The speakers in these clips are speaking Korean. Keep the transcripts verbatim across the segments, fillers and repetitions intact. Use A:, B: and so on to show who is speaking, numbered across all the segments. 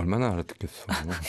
A: 얼마나 알아듣겠어.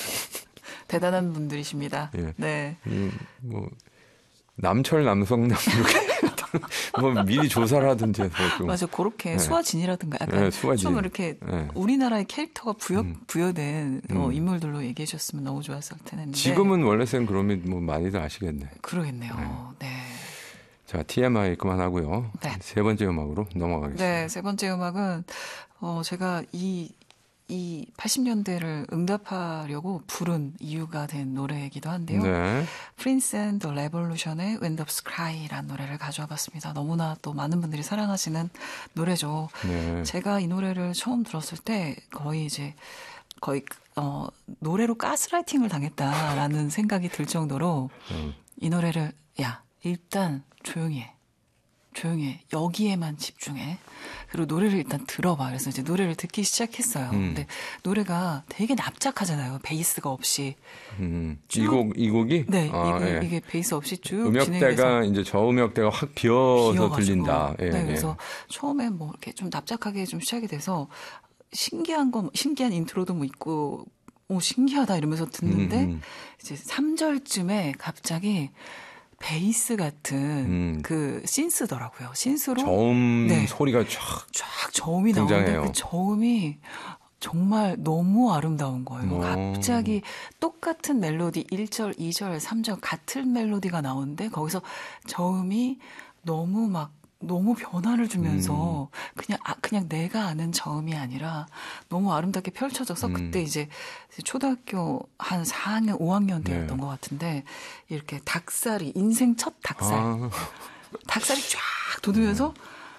B: 대단한 분들이십니다.
A: 예.
B: 네.
A: 음, 뭐 남철 남성남 이렇게 뭐 미리 조사를 하든지 해서 좀.
B: 맞아, 그렇게
A: 네.
B: 수아진이라든가 약간
A: 네, 수아진.
B: 좀 이렇게
A: 네.
B: 우리나라의 캐릭터가 부여,
A: 음.
B: 부여된
A: 음.
B: 어, 인물들로 얘기해 주셨으면 너무 좋았을 텐데.
A: 지금은 원래 쌤 그러면 뭐 많이들 아시겠네.
B: 그러겠네요. 네. 네.
A: 자, 티엠아이 그만하고요.
B: 네.
A: 세 번째 음악으로 넘어가겠습니다.
B: 네, 세 번째 음악은 어, 제가 이 이 팔십 년대를 응답하려고 부른 이유가 된 노래이기도 한데요.
A: 네.
B: Prince and the Revolution의 Wind of Sky라는 노래를 가져와 봤습니다. 너무나 또 많은 분들이 사랑하시는 노래죠.
A: 네.
B: 제가 이 노래를 처음 들었을 때 거의 이제 거의 어, 노래로 가스라이팅을 당했다라는 생각이 들 정도로
A: 음.
B: 이 노래를 야, 일단 조용히 해. 조용히 해. 여기에만 집중해. 그리고 노래를 일단 들어봐. 그래서 이제 노래를 듣기 시작했어요.
A: 음.
B: 근데 노래가 되게 납작하잖아요. 베이스가 없이.
A: 음.
B: 쭉-
A: 이 곡, 이 곡이?
B: 네,
A: 아,
B: 이게,
A: 예.
B: 이게 베이스 없이 쭉
A: 음역대가
B: 진행돼서
A: 이제 저 음역대가 확 비어서
B: 비어가지고.
A: 들린다. 예,
B: 네,
A: 예.
B: 그래서 처음에 뭐 이렇게 좀 납작하게 좀 시작이 돼서 신기한 거, 신기한 인트로도 뭐 있고, 오, 신기하다 이러면서 듣는데
A: 음, 음.
B: 이제 삼 절쯤에 갑자기 베이스 같은
A: 음.
B: 그 신스더라고요. 신스로
A: 저음
B: 네.
A: 소리가 쫙.
B: 쫙 저음이
A: 등장해요.
B: 나오는데 그 저음이 정말 너무 아름다운 거예요.
A: 오.
B: 갑자기 똑같은 멜로디 일 절, 이 절, 삼 절 같은 멜로디가 나오는데 거기서 저음이 너무 막 너무 변화를 주면서
A: 음.
B: 그냥 아, 그냥 내가 아는 저음이 아니라 너무 아름답게 펼쳐져서
A: 음.
B: 그때 이제 초등학교 한 사 학년, 오 학년 때였던
A: 네.
B: 것 같은데 이렇게 닭살이 인생 첫 닭살
A: 아.
B: 닭살이 쫙 돋으면서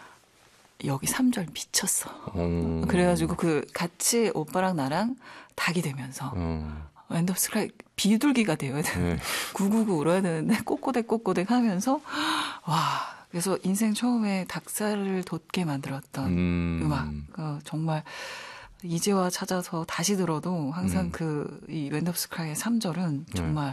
B: 여기 삼 절 미쳤어.
A: 음.
B: 그래가지고 그 같이 오빠랑 나랑 닭이 되면서
A: 음.
B: 엔드 오브 스카이 비둘기가 돼요.
A: 네.
B: 구구구 울어야 되는데 꼬꼬댁 꼬꼬댁 하면서 와 그래서 인생 처음에 닭살을 돋게 만들었던
A: 음.
B: 음악 어, 정말 이제와 찾아서 다시 들어도 항상
A: 음.
B: 그이 엔드 오브 스카이의 삼 절은 정말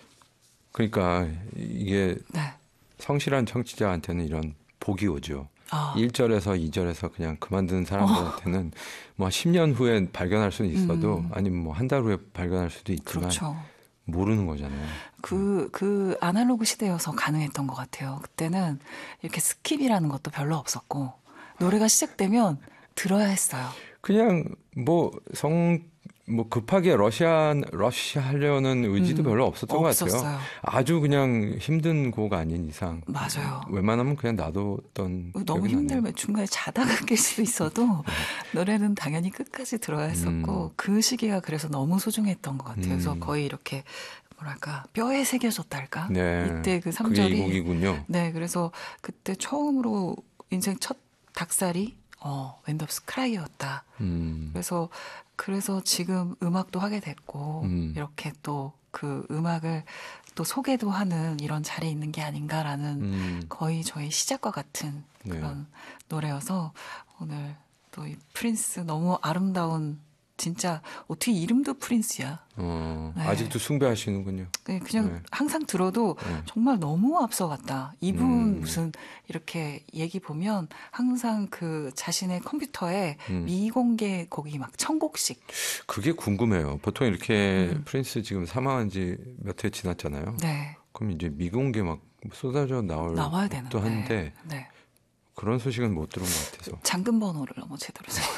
A: 그러니까 이게
B: 네.
A: 성실한 청취자한테는 이런 복이 오죠.
B: 아,
A: 일 절에서 이 절에서 그냥 그만두는 사람들한테는 뭐 십 년 후에 발견할 수는 있어도
B: 음.
A: 아니면 뭐 한 달 후에 발견할 수도 있지만
B: 그렇죠.
A: 모르는 거잖아요.
B: 그, 그 아날로그 시대여서 가능했던 것 같아요. 그때는 이렇게 스킵이라는 것도 별로 없었고, 노래가 시작되면 들어야 했어요.
A: 그냥 뭐 성 뭐 급하게 러시아 러시아 하려는 의지도
B: 음,
A: 별로 없었던
B: 없었어요.
A: 것 같아요. 아주 그냥 힘든 곡 아닌 이상.
B: 맞아요.
A: 웬만하면 그냥 놔뒀던.
B: 너무
A: 기억이
B: 힘들면
A: 나네요.
B: 중간에 자다가 깰 수도 있어도 노래는 당연히 끝까지 들어야 했었고
A: 음.
B: 그 시기가 그래서 너무 소중했던 것 같아요. 그래서
A: 음.
B: 거의 이렇게 뭐랄까 뼈에 새겨졌달까?
A: 네.
B: 이때 그 삼
A: 그게
B: 절이
A: 이 곡이군요.
B: 네, 그래서 그때 처음으로 인생 첫 닭살이 어, 윈드 오브 스카이였다.
A: 음.
B: 그래서 그래서 지금 음악도 하게 됐고
A: 음.
B: 이렇게 또 그 음악을 또 소개도 하는 이런 자리에 있는 게 아닌가라는
A: 음.
B: 거의 저의 시작과 같은
A: 네.
B: 그런 노래여서 오늘 또 이 프린스 너무 아름다운 진짜 어떻게 이름도 프린스야.
A: 어,
B: 네.
A: 아직도 숭배하시는군요.
B: 네, 그냥
A: 네.
B: 항상 들어도
A: 네.
B: 정말 너무 앞서갔다. 이분
A: 음.
B: 무슨 이렇게 얘기 보면 항상 그 자신의 컴퓨터에
A: 음.
B: 미공개 곡이 막 천 곡씩.
A: 그게 궁금해요. 보통 이렇게
B: 음.
A: 프린스 지금 사망한 지 몇 해 지났잖아요.
B: 네,
A: 그럼 이제 미공개 막 쏟아져 나올
B: 나와야
A: 것도
B: 되는데.
A: 한데
B: 네.
A: 그런 소식은 못 들은 것 같아서.
B: 잠금 번호를 너무 제대로 잘.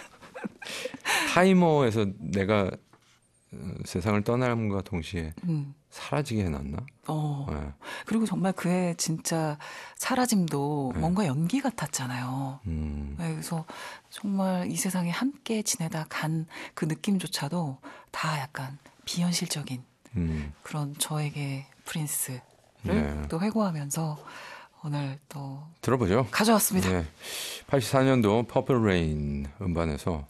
A: 타이머에서 내가 어, 세상을 떠남과 동시에
B: 음.
A: 사라지게 해놨나?
B: 어.
A: 네.
B: 그리고 정말 그의 진짜 사라짐도
A: 네.
B: 뭔가 연기 같았잖아요.
A: 음.
B: 네, 그래서 정말 이 세상에 함께 지내다 간 그 느낌조차도 다 약간 비현실적인
A: 음.
B: 그런 저에게 프린스를
A: 네.
B: 또 회고하면서 오늘 또
A: 들어보죠.
B: 가져왔습니다.
A: 네. 팔십사 년도 퍼플 레인 음반에서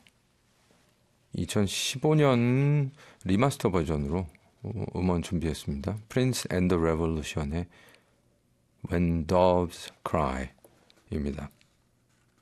A: 이천십오 년 리마스터 버전으로 음원 준비했습니다. Prince and the Revolution의 When Doves Cry입니다.